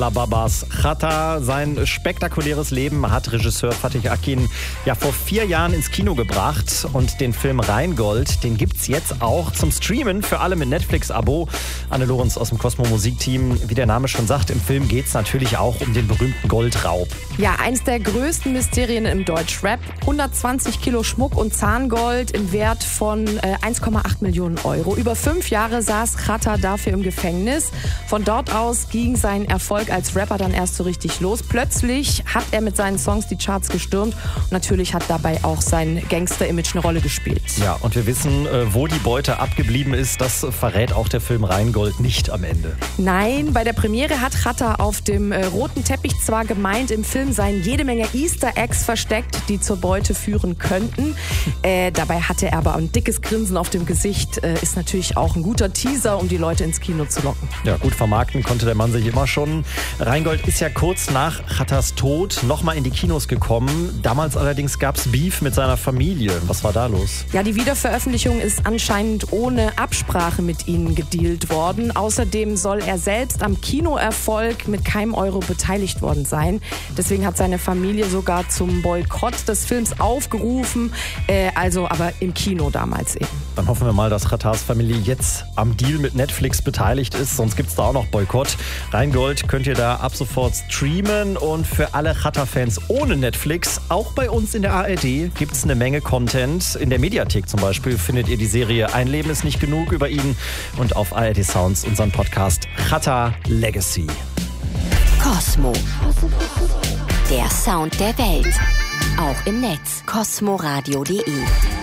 Babas Xhata. Sein spektakuläres Leben hat Regisseur Fatih Akin ja vor 4 Jahren ins Kino gebracht. Und den Film Rheingold, den gibt's jetzt auch zum Streamen für alle mit Netflix-Abo. Anne Lorenz aus dem Cosmo Musikteam. Wie der Name schon sagt, im Film geht's natürlich auch um den berühmten Goldraub. Ja, eins der größten Mysterien im Deutschrap. 120 Kilo Schmuck und Zahngold im Wert von 1,8 Millionen Euro. Über 5 Jahre saß Xhata dafür im Gefängnis. Von dort aus ging sein Erfolg als Rapper dann erst so richtig los. Plötzlich hat er mit seinen Songs die Charts gestürmt und natürlich hat dabei auch sein Gangster-Image eine Rolle gespielt. Ja, und wir wissen, wo die Beute abgeblieben ist, das verrät auch der Film Rheingold nicht am Ende. Nein, bei der Premiere hat Xhata auf dem roten Teppich zwar gemeint, im Film seien jede Menge Easter Eggs versteckt, die zur Beute führen könnten. Dabei hatte er aber ein dickes Grinsen auf dem Gesicht. Ist natürlich auch ein guter Teaser, um die Leute ins Kino zu locken. Ja, gut vermarkten konnte der Mann sich immer schon. Rheingold ist ja kurz nach Xhatas Tod nochmal in die Kinos gekommen. Damals allerdings gab es Beef mit seiner Familie. Was war da los? Ja, die Wiederveröffentlichung ist anscheinend ohne Absprache mit ihnen gedealt worden. Außerdem soll er selbst am Kinoerfolg mit keinem Euro beteiligt worden sein. Deswegen hat seine Familie sogar zum Boykott des Films aufgerufen. Also aber im Kino damals eben. Dann hoffen wir mal, dass Xhatas Familie jetzt am Deal mit Netflix beteiligt ist. Sonst gibt es da auch noch Boykott. Rheingold könnt ihr da ab sofort streamen. Und für alle Xhata-Fans ohne Netflix, auch bei uns in der ARD, gibt es eine Menge Content. In der Mediathek zum Beispiel findet ihr die Serie Ein Leben ist nicht genug über ihn. Und auf ARD Sounds unseren Podcast Xhata Legacy. Cosmo. Der Sound der Welt. Auch im Netz. cosmoradio.de